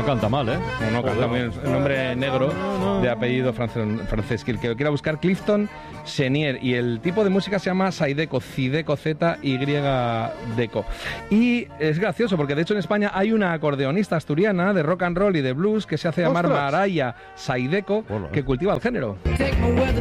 No canta mal, ¿eh? No canta muy bien. Un hombre negro de apellido francés. Que el que quiera buscar, Clifton Chenier. Y el tipo de música se llama Zydeco, Zydeco, Z-Y-Deco. Y es gracioso porque de hecho en España hay una acordeonista asturiana de rock and roll y de blues que se hace llamar Maraya Zydeco, que cultiva el género.